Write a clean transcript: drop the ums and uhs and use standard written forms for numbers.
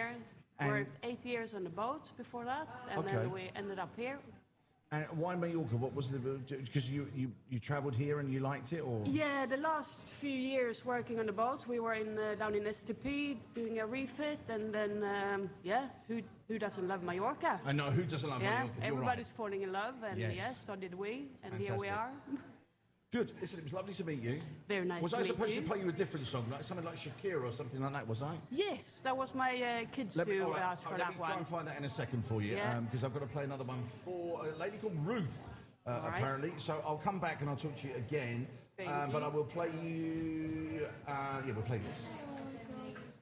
here. And- Worked 8 years on the boats before that, and then we ended up here. And why Mallorca? What was the... Because you travelled here and you liked it, or...? Yeah, the last few years working on the boats, we were down in STP doing a refit, and then, who doesn't love Mallorca? I know, who doesn't love Mallorca? You're Everybody's right. falling in love, and Yes. so did we, and Fantastic. here we are. Good. Listen, it was lovely to meet you. Very nice Was to I meet supposed you. to play you a different song, like something like Shakira or something like that, was I? Yes, that was my kids Let me, who all right, asked for let that me one. try and find that in a second for you, Yeah. because I've got to play another one for a lady called Ruth, right. apparently. So I'll come back and I'll talk to you again. Thank But you. I will play you... we'll play this.